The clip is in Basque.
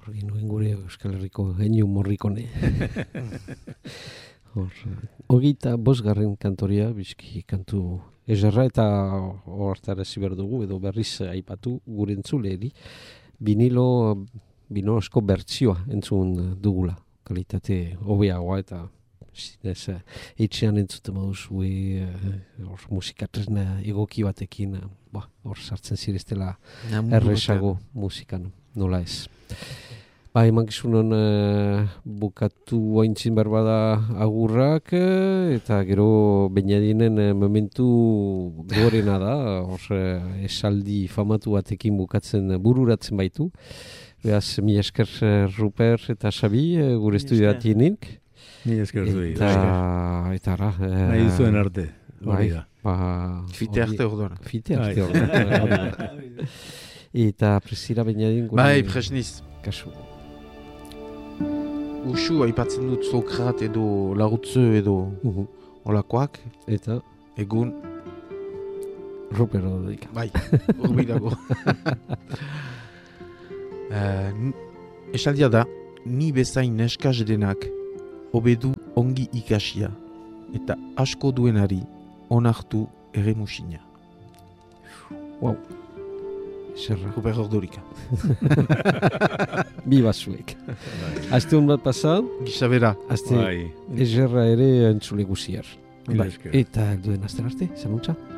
Ginoen gure Euskal Herriko Ennio Morricone. Hogeita bosgarren kantoria, bizki kantu ezerra eta hortarazi behar dugu, edo berriz aipatu gure entzuleri, vinilo asko bertsioa entzun dugula, kalitate hobeagoa eta zinez, etxean entzuten baduzu musikatresna egoki batekin, hor sartzen zireztela erresago musikan, nola ez. Eman gizunon bukatu ointzin berbada agurrak, eta gero Beñadinen momentu gorena da, esaldi famatu batekin bukatzen bururatzen baitu. Beaz, mi esker Rupert eta Xabi, gure estudioatienik. Mi esker zui. Eta ara. Nahi zuen arte, hori da. Fite arte orduan. Fite arte orduan. Eta presira Beñadin. Bai, presniz. Kasu. Usu aipatzen dut Sokrat edo Lagutze edo olakoak. Eta? Egun. Rupert Ododika. Bai, urbilago. Esaldia da, ni bezain neskaz denak hobedu ongi ikasia eta asko duenari onartu erremusina. Wow. Zerra. Rupert Ododika. Bi basuek. Aste hon bat pasan. Gizabera. Aste ezerra ere entzule guziar. Bai. Eta duen aste arte, zanuntza.